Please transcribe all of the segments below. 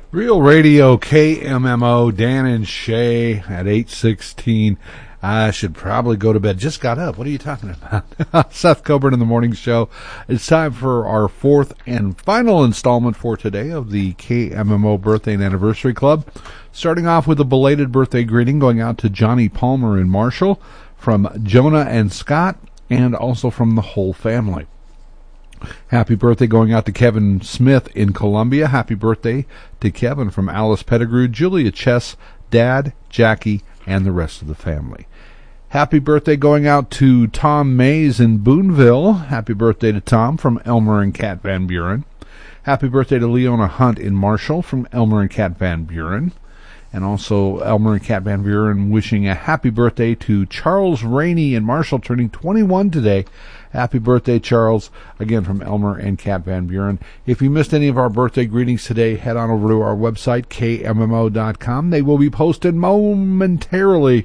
Real Radio KMMO, Dan and Shay at 8:16. I should probably go to bed. Just got up. What are you talking about? Seth Coburn in the Morning Show. It's time for our fourth and final installment for today of the KMMO Birthday and Anniversary Club. Starting off with a belated birthday greeting going out to Johnny Palmer in Marshall, from Jonah and Scott, and also from the whole family. Happy birthday going out to Kevin Smith in Columbia. Happy birthday to Kevin from Alice Pettigrew, Julia Chess, Dad, Jackie, and the rest of the family. Happy birthday going out to Tom Mays in Boonville. Happy birthday to Tom from Elmer and Kat Van Buren. Happy birthday to Leona Hunt in Marshall from Elmer and Kat Van Buren. And also Elmer and Kat Van Buren wishing a happy birthday to Charles Rainey in Marshall, turning 21 today. Happy birthday, Charles, again from Elmer and Kat Van Buren. If you missed any of our birthday greetings today, head on over to our website, kmmo.com. They will be posted momentarily,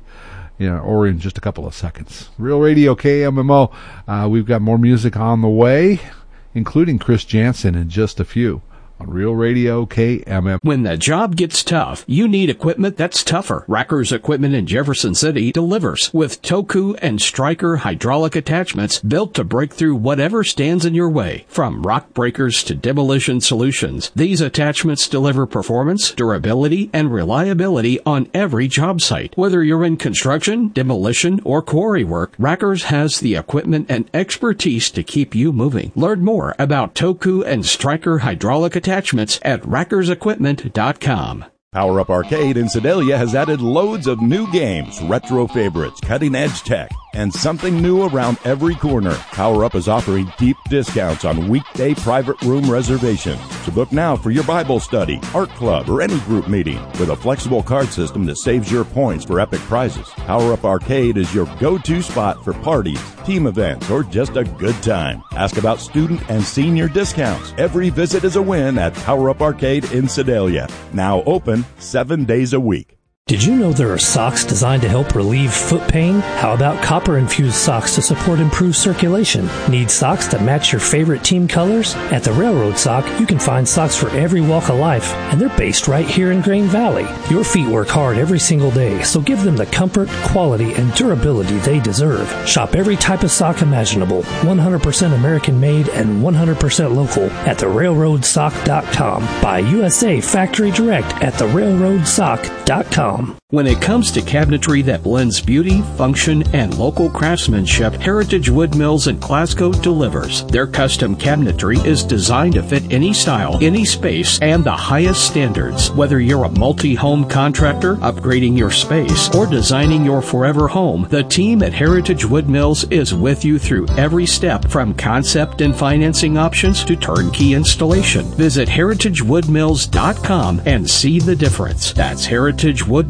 or in just a couple of seconds. Real Radio KMMO. We've got more music on the way, including Chris Jansen in just a few. Real Radio KMM. When the job gets tough, you need equipment that's tougher. Racker's Equipment in Jefferson City delivers with Toku and Stryker hydraulic attachments built to break through whatever stands in your way. From rock breakers to demolition solutions, these attachments deliver performance, durability, and reliability on every job site. Whether you're in construction, demolition, or quarry work, Racker's has the equipment and expertise to keep you moving. Learn more about Toku and Stryker hydraulic attachments at rackersequipment.com. Power Up Arcade in Sedalia has added loads of new games, retro favorites, cutting-edge tech, and something new around every corner. Power Up is offering deep discounts on weekday private room reservations. So book now for your Bible study, art club, or any group meeting with a flexible card system that saves your points for epic prizes. Power Up Arcade is your go-to spot for parties, team events, or just a good time. Ask about student and senior discounts. Every visit is a win at Power Up Arcade in Sedalia. Now open 7 days a week. Did you know there are socks designed to help relieve foot pain? How about copper-infused socks to support improved circulation? Need socks that match your favorite team colors? At the Railroad Sock, you can find socks for every walk of life, and they're based right here in Grain Valley. Your feet work hard every single day, so give them the comfort, quality, and durability they deserve. Shop every type of sock imaginable, 100% American-made and 100% local at therailroadsock.com. Buy USA Factory Direct at therailroadsock.com. When it comes to cabinetry that blends beauty, function, and local craftsmanship, Heritage Wood Mills in Glasgow delivers. Their custom cabinetry is designed to fit any style, any space, and the highest standards. Whether you're a multi-home contractor, upgrading your space, or designing your forever home, the team at Heritage Wood Mills is with you through every step, from concept and financing options to turnkey installation. Visit heritagewoodmills.com and see the difference. That's heritagewoodmills.com.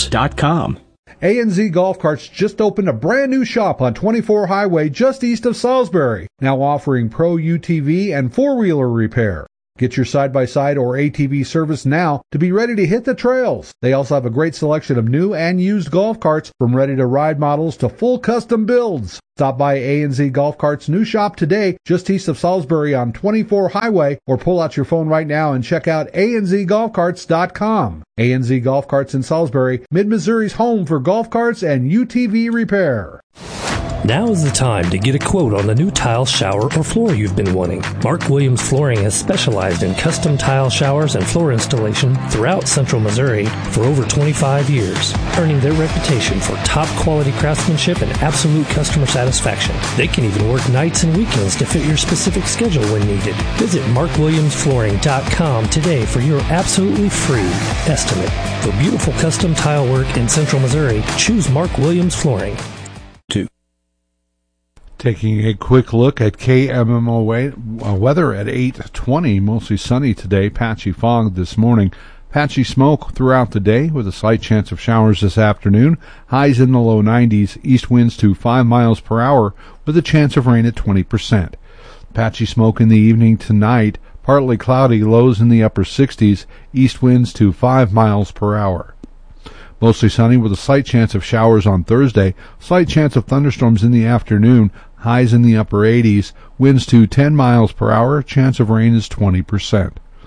A&Z Golf Carts just opened a brand new shop on 24 Highway just east of Salisbury, now offering pro UTV and four-wheeler repair. Get your side-by-side or ATV service now to be ready to hit the trails. They also have a great selection of new and used golf carts, from ready-to-ride models to full custom builds. Stop by A&Z Golf Carts' new shop today, just east of Salisbury on 24 Highway, or pull out your phone right now and check out anzgolfcarts.com. A&Z Golf Carts in Salisbury, Mid-Missouri's home for golf carts and UTV repair. Now is the time to get a quote on the new tile, shower, or floor you've been wanting. Mark Williams Flooring has specialized in custom tile showers and floor installation throughout Central Missouri for over 25 years, earning their reputation for top-quality craftsmanship and absolute customer satisfaction. They can even work nights and weekends to fit your specific schedule when needed. Visit markwilliamsflooring.com today for your absolutely free estimate. For beautiful custom tile work in Central Missouri, choose Mark Williams Flooring. Taking a quick look at KMMO weather at 8:20, mostly sunny today, patchy fog this morning, patchy smoke throughout the day with a slight chance of showers this afternoon, highs in the low 90s, east winds to 5 miles per hour with a chance of rain at 20%. Patchy smoke in the evening tonight, partly cloudy, lows in the upper 60s, east winds to 5 miles per hour. Mostly sunny with a slight chance of showers on Thursday, slight chance of thunderstorms in the afternoon, highs in the upper 80s, winds to 10 miles per hour, chance of rain is 20%.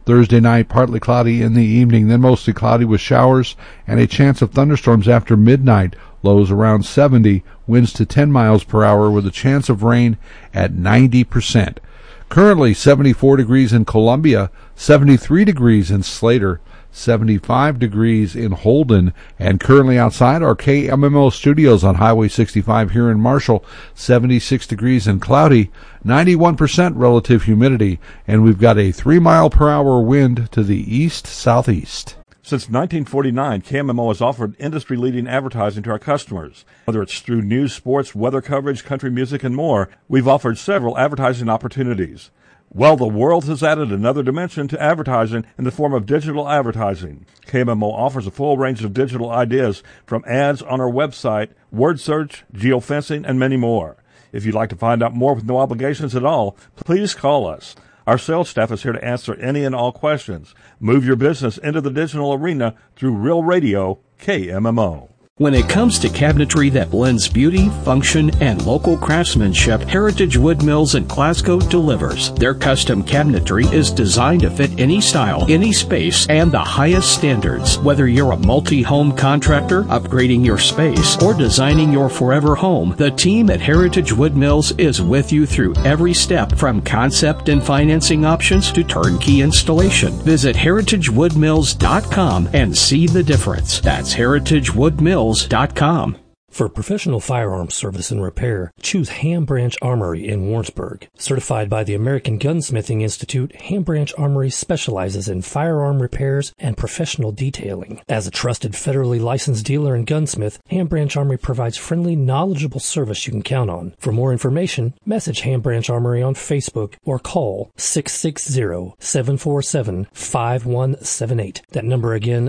Thursday night, partly cloudy in the evening, then mostly cloudy with showers and a chance of thunderstorms after midnight. Lows around 70, winds to 10 miles per hour with a chance of rain at 90%. Currently 74 degrees in Columbia, 73 degrees in Slater, 75 degrees in Holden, and currently outside our KMMO studios on Highway 65 here in Marshall, 76 degrees and cloudy, 91% relative humidity, and we've got a 3-mile-per-hour wind to the east-southeast. Since 1949, KMMO has offered industry-leading advertising to our customers. Whether it's through news, sports, weather coverage, country music, and more, we've offered several advertising opportunities. Well, the world has added another dimension to advertising in the form of digital advertising. KMMO offers a full range of digital ideas from ads on our website, word search, geofencing, and many more. If you'd like to find out more with no obligations at all, please call us. Our sales staff is here to answer any and all questions. Move your business into the digital arena through Real Radio KMMO. When it comes to cabinetry that blends beauty, function, and local craftsmanship, Heritage Wood Mills in Glasgow delivers. Their custom cabinetry is designed to fit any style, any space, and the highest standards. Whether you're a multi-home contractor, upgrading your space, or designing your forever home, the team at Heritage Wood Mills is with you through every step, from concept and financing options to turnkey installation. Visit heritagewoodmills.com and see the difference. That's heritagewoodmills.com. For professional firearms service and repair, choose Ham Branch Armory in Warrensburg. Certified by the American Gunsmithing Institute, Ham Branch Armory specializes in firearm repairs and professional detailing. As a trusted federally licensed dealer and gunsmith, Ham Branch Armory provides friendly, knowledgeable service you can count on. For more information, message Ham Branch Armory on Facebook or call 660-747-5178. That number again,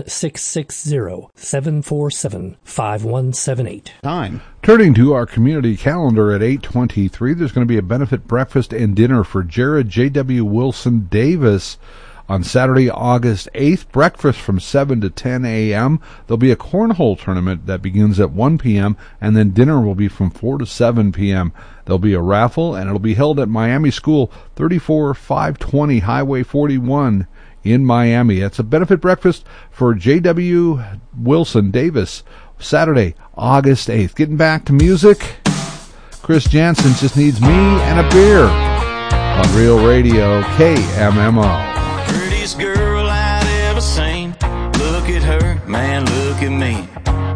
660-747-5178. Time. Turning to our community calendar at 8:23, there's going to be a benefit breakfast and dinner for Jared J.W. Wilson Davis on Saturday, August 8th. Breakfast from 7 to 10 a.m. There'll be a cornhole tournament that begins at 1 p.m., and then dinner will be from 4 to 7 p.m. There'll be a raffle, and it'll be held at Miami School, 34520 Highway 41 in Miami. It's a benefit breakfast for J.W. Wilson Davis, Saturday, August 8th. Getting back to music, Chris Jansen, Just Needs Me and a Beer on Real Radio KMMO. Prettiest girl I'd ever seen. Look at her, man, look at me.